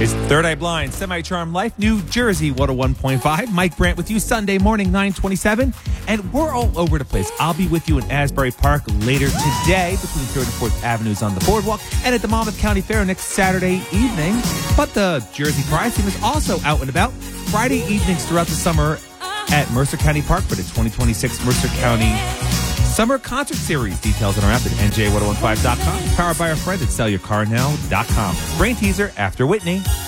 It's Third Eye Blind, Semi-Charmed Life, New Jersey 101.5. Mike Brandt with you Sunday morning, 9:27. And we're all over the place. I'll be with you in Asbury Park later today between 3rd and 4th Avenues on the boardwalk and at the Monmouth County Fair next Saturday evening. But the Jersey Pride team is also out and about Friday evenings throughout the summer at Mercer County Park for the 2026 Mercer County Summer Concert Series. Details on our app at NJ1015.com. Powered by our friends at SellYourCarNow.com. Brain teaser after Whitney.